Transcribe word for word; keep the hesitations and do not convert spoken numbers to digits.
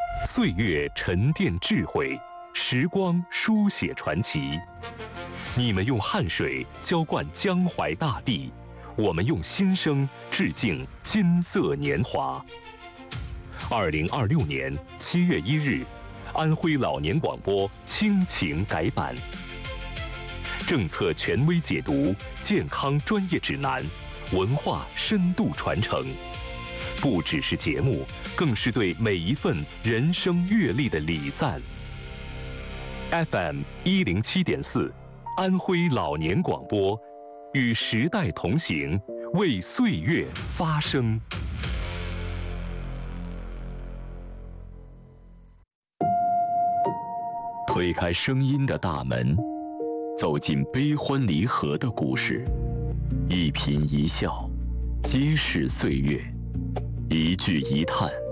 岁月沉淀智慧，时光书写传奇。你们用汗水浇灌江淮大地，我们用心声致敬金色年华。二零二六年七月一日，安徽老年广播亲情改版，政策权威解读，健康专业指南，文化深度传承。不只是节目，更是对每一份人生阅历的礼赞。F M 一零七点四，安徽老年广播，与时代同行，为岁月发声。推开声音的大门，走进悲欢离合的故事，一颦一笑，皆是岁月。一句一叹，